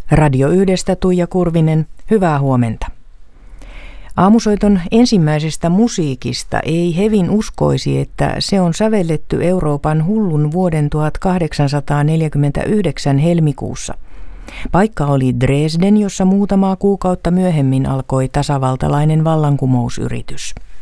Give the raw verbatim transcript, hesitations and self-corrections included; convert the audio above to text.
Radio yhdestä Tuija Kurvinen, hyvää huomenta. Aamusoiton ensimmäisestä musiikista ei hevin uskoisi, että se on sävelletty Euroopan hullun vuoden tuhatkahdeksansataaneljäkymmentäyhdeksän helmikuussa. Paikka oli Dresden, jossa muutamaa kuukautta myöhemmin alkoi tasavaltalainen vallankumousyritys.